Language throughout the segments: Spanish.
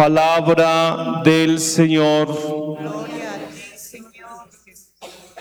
Palabra del Señor. Gloria a ti, Señor Jesús.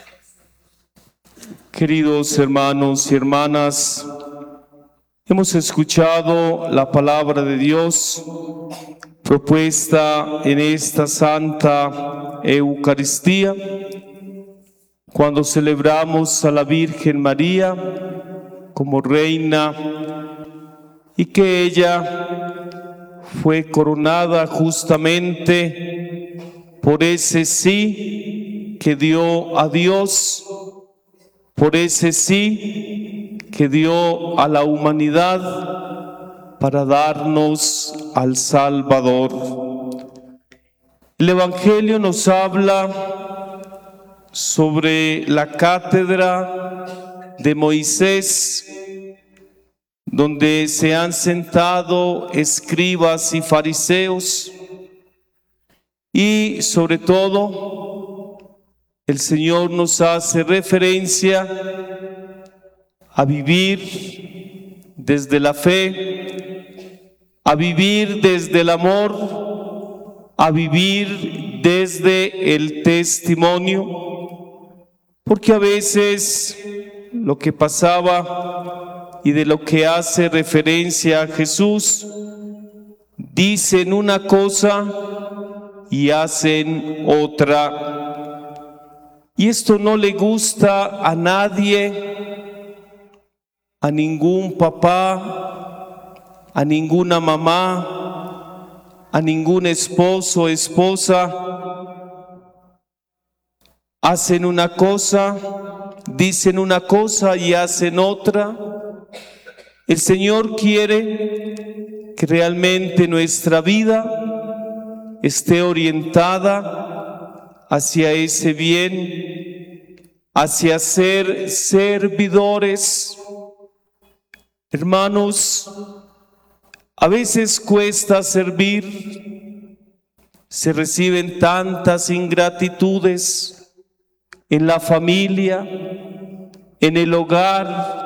Queridos hermanos y hermanas, hemos escuchado la palabra de Dios propuesta en esta Santa Eucaristía, cuando celebramos a la Virgen María como Reina y que ella fue coronada justamente por ese sí que dio a Dios, por ese sí que dio a la humanidad para darnos al Salvador. El Evangelio nos habla sobre la cátedra de Moisés, donde se han sentado escribas y fariseos, y sobre todo el Señor nos hace referencia a vivir desde la fe, a vivir desde el amor, a vivir desde el testimonio, porque a veces lo que pasaba y de lo que hace referencia a Jesús, dicen una cosa y hacen otra. Y esto no le gusta a nadie, a ningún papá, a ninguna mamá, a ningún esposo o esposa. Hacen una cosa, dicen una cosa y hacen otra. El Señor quiere que realmente nuestra vida esté orientada hacia ese bien, hacia ser servidores. Hermanos, a veces cuesta servir, se reciben tantas ingratitudes en la familia, en el hogar,